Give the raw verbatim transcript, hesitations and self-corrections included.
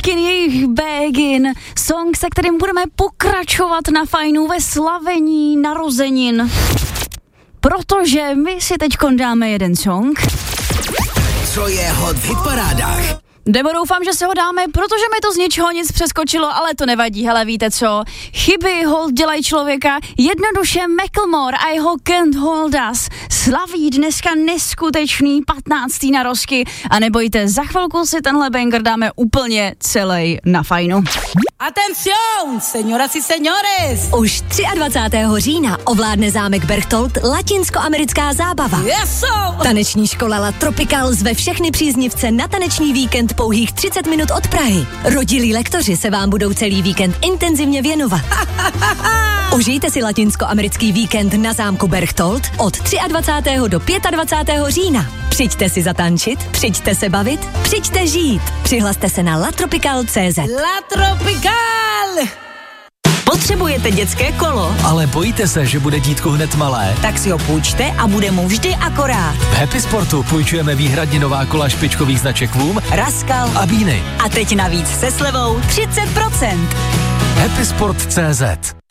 Måneskin, jejich Begin, song, se kterým budeme pokračovat na Fajnu ve slavení narozenin. Protože my si teďkon dáme jeden song. Co je hot v hitparádách? Nebo doufám, že se ho dáme, protože mi to z ničeho nic přeskočilo, ale to nevadí, hele, víte co? Chyby hold dělají člověka, jednoduše Macklemore a jeho Can't Hold Us slaví dneska neskutečný patnáctý narozky a nebojte, za chvilku si tenhle banger dáme úplně celý na Fajnu. Atención, señoras y señores! Už dvacátého třetího října ovládne zámek Berchtold latinskoamerická zábava. Yes, Taneční škola La Tropical zve všechny příznivce na taneční víkend pouhých třicet minut od Prahy. Rodilí lektoři se vám budou celý víkend intenzivně věnovat. Užijte si latinskoamerický víkend na zámku Berchtold od dvacátého třetího do dvacátého pátého října. Přijďte si zatančit, přijďte se bavit, přijďte žít. Přihlaste se na latropical tečka cé zet. La Tropical! Potřebujete dětské kolo? Ale bojíte se, že bude dítko hned malé? Tak si ho půjčte a bude mu vždy akorát. V Happy Sportu půjčujeme výhradně nová kola špičkových značek Voom, Raskal a Bíny. A teď navíc se slevou třicet procent. Happy Sport tečka cé zet.